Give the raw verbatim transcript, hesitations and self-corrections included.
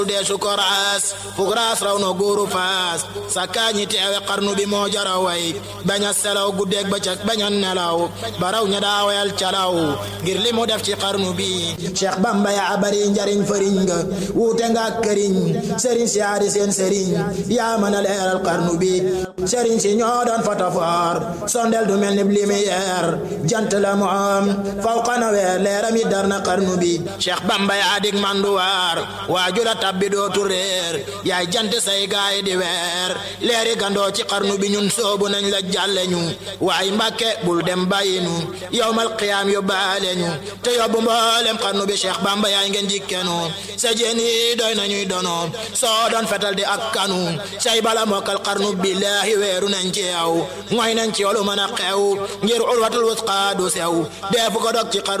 dee su ko raas fuk raas raw no góoru faas sakkaa ñi teewe xarnu bi moo jara way bañ a selaw guddeeg bëccëg bañ a nelaw baraw ña daa wayal calaw ngir li mu def ci xarnu bi Cheikh Bamba yaa bari njariñ fëriñ nga wuute nga ak këriñ sëriñ si yaari seen sëriñ yaa mën a leeral xarnu bi sëriñ si ñoo doon fotofoor sondel du mel ni lumière jant la moom fawqa na weer leeram yi dar na xarnu bi Cheikh Bamba yaa dig manduwaar waaju la tabbi dootu réer yaay jant say gaay di weer leeri gandoo ci xarnu bi ñun soobu nañ la jàlle ñu waay Mbàkke bul dem bàyyi ñu yawmal qiyaam yóbbaale ñu te yóbbu mboolem xarnu bi Cheikh Bamba yaay ngeen jikkenu sa jeen yi doy nañuy dono soo doon fetal di ak kanu say bala mokkal xarnu billaahi weeru nañ ci yow ngoy nañ ci yow lu mën a xew ngir urwatul wusqa du sew deefu ko dog ci xarnu